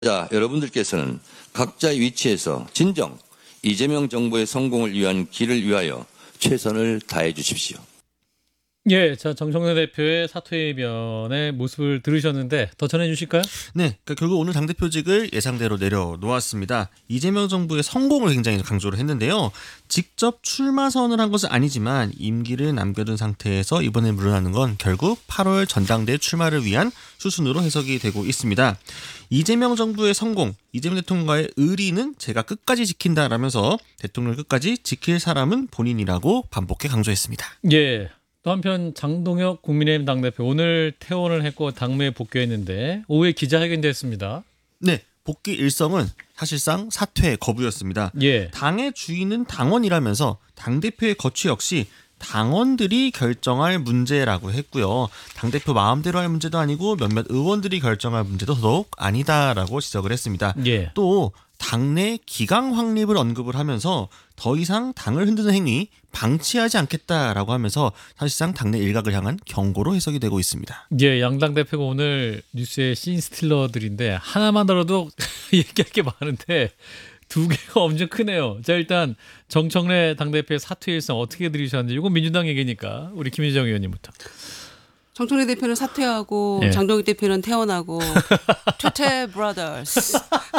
자, 여러분들께서는 각자의 위치에서 진정 이재명 정부의 성공을 위한 길을 위하여 최선을 다해 주십시오. 예, 자 정청래 대표의 사퇴변의 모습을 들으셨는데 더 전해주실까요? 네, 그러니까 결국 오늘 당대표직을 예상대로 내려놓았습니다. 이재명 정부의 성공을 굉장히 강조를 했는데요. 직접 출마 선언을 한 것은 아니지만 임기를 남겨둔 상태에서 이번에 물러나는 건 결국 8월 전당대 출마를 위한 수순으로 해석이 되고 있습니다. 이재명 정부의 성공, 이재명 대통령과의 의리는 제가 끝까지 지킨다라면서 대통령을 끝까지 지킬 사람은 본인이라고 반복해 강조했습니다. 예. 또 한편 장동혁 국민의힘 당대표 오늘 퇴원을 했고 당무에 복귀했는데 오후에 기자회견도 했습니다. 네, 복귀 일성은 사실상 사퇴 거부였습니다. 예. 당의 주인은 당원이라면서 당대표의 거취 역시 당원들이 결정할 문제라고 했고요. 당대표 마음대로 할 문제도 아니고 몇몇 의원들이 결정할 문제도 더더욱 아니다라고 지적을 했습니다. 예. 또 당내 기강 확립을 언급을 하면서 더 이상 당을 흔드는 행위 방치하지 않겠다라고 하면서 사실상 당내 일각을 향한 경고로 해석이 되고 있습니다. 예, 양당 대표가 오늘 뉴스의 씬스틸러들인데 하나만 들어도 얘기할 게 많은데 두 개가 엄청 크네요. 자, 일단 정청래 당대표의 사퇴 일성 어떻게 들으셨는지 이건 민주당 얘기니까 우리 김유정 의원님부터. 정청래 대표는 사퇴하고 예. 장동익 대표는 퇴원하고 퇴퇴 브라더스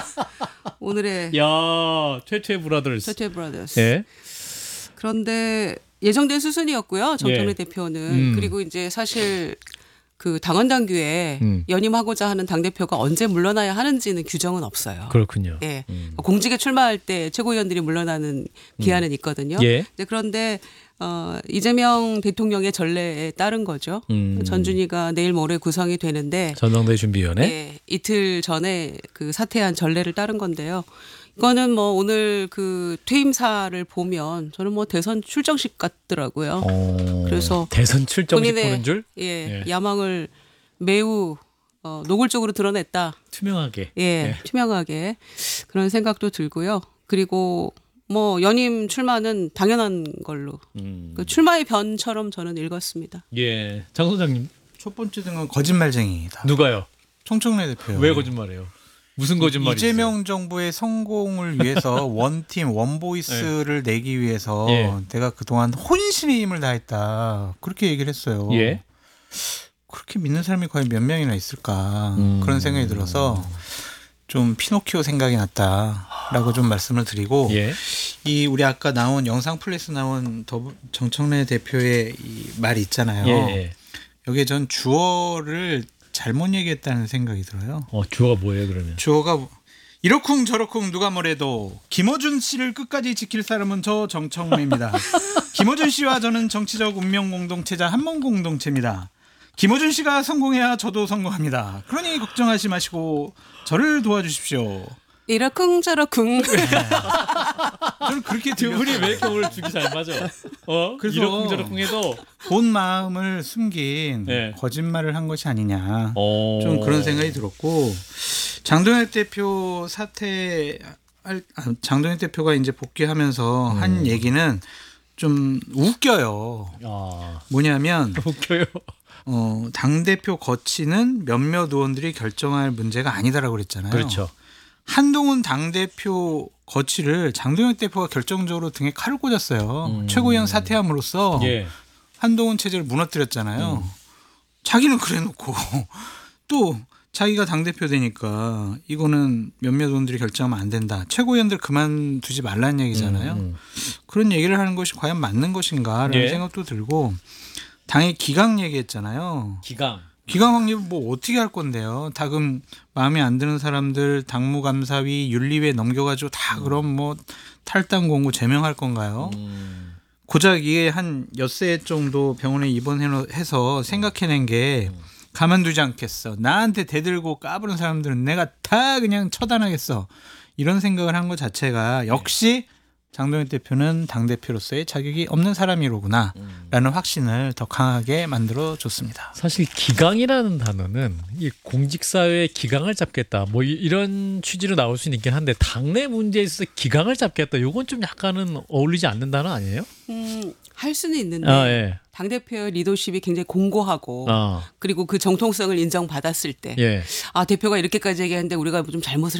오늘의 야, 최최 브라더스. 퇴퇴 브라더스. 예. 그런데 예정된 수순이었고요. 정청래 예. 대표는 그리고 이제 사실 그 당원 당규에 연임하고자 하는 당 대표가 언제 물러나야 하는지는 규정은 없어요. 그렇군요. 예. 공직에 출마할 때 최고위원들이 물러나는 기한은 있거든요. 예. 이제 그런데 이재명 대통령의 전례에 따른 거죠. 전준희가 내일 모레 구성이 되는데 전당대 준비위원회. 예, 이틀 전에 그 사퇴한 전례를 따른 건데요. 이거는 뭐 오늘 그 퇴임사를 보면 저는 뭐 대선 출정식 같더라고요. 그래서 대선 출정식 본인의, 보는 줄 예, 야망을 매우 노골적으로 드러냈다. 투명하게. 예, 투명하게 그런 생각도 들고요. 그리고 뭐 연임 출마는 당연한 걸로 그 출마의 변처럼 저는 읽었습니다. 예, 장 소장님 첫 번째 등은 거짓말쟁이다. 누가요? 청청래 대표요. 왜 거짓말해요? 무슨 거짓말이 이재명 정부의 성공을 위해서 원팀 원보이스를 내기 위해서 예. 내가 그동안 혼신의 힘을 다했다. 그렇게 얘기를 했어요. 예. 그렇게 믿는 사람이 과연 몇 명이나 있을까 그런 생각이 들어서 좀 피노키오 생각이 났다라고 좀 말씀을 드리고 예. 이 우리 아까 나온 영상 플레이에서 나온 정청래 대표의 이 말 있잖아요. 예. 여기에 전 주어를 잘못 얘기했다는 생각이 들어요. 주어가 뭐예요 그러면? 주어가 이러쿵 저러쿵 누가 뭐래도 김어준 씨를 끝까지 지킬 사람은 저 정청래입니다. 김어준 씨와 저는 정치적 운명 공동체자 한몸 공동체입니다. 김어준 씨가 성공해야 저도 성공합니다. 그러니 걱정하지 마시고 저를 도와주십시오. 이러쿵저러쿵. 저는 그렇게 두 분이 들렸어요. 왜 이렇게 오늘 죽이 잘 맞아? 그래서 이러쿵저러쿵 해도 본 마음을 숨긴 네. 거짓말을 한 것이 아니냐. 좀 그런 생각이 들었고 장동혁 대표 장동혁 대표가 이제 복귀하면서 한 얘기는 좀 웃겨요. 뭐냐면 웃겨요. 당대표 거치는 몇몇 의원들이 결정할 문제가 아니다라고 그랬잖아요. 그렇죠. 한동훈 당대표 거치를 장동혁 대표가 결정적으로 등에 칼을 꽂았어요. 최고위원 사퇴함으로써 예. 한동훈 체제를 무너뜨렸잖아요. 자기는 그래놓고 또 자기가 당대표 되니까 이거는 몇몇 의원들이 결정하면 안 된다. 최고위원들 그만두지 말라는 얘기잖아요. 그런 얘기를 하는 것이 과연 맞는 것인가라는 예. 생각도 들고 당의 기강 얘기했잖아요. 기강 확립은 뭐 어떻게 할 건데요? 다금 마음에 안 드는 사람들 당무감사위 윤리위에 넘겨가지고 다 그럼 뭐 탈당 공고 제명할 건가요? 고작 이게 한 엿새 정도 병원에 입원해서 생각해낸 게 가만두지 않겠어. 나한테 대들고 까부는 사람들은 내가 다 그냥 처단하겠어. 이런 생각을 한 것 자체가 역시 장동혁 대표는 당대표로서의 자격이 없는 사람이로구나 라는 확신을 더 강하게 만들어줬습니다. 사실 기강이라는 단어는 이 공직사회의 기강을 잡겠다 뭐 이런 취지로 나올 수는 있긴 한데 당내 문제에 있어서 기강을 잡겠다 이건 좀 약간은 어울리지 않는 단어 아니에요? 할 수는 있는데 예. 당대표의 리더십이 굉장히 공고하고 그리고 그 정통성을 인정받았을 때 예. 아 대표가 이렇게까지 얘기하는데 우리가 좀 잘못을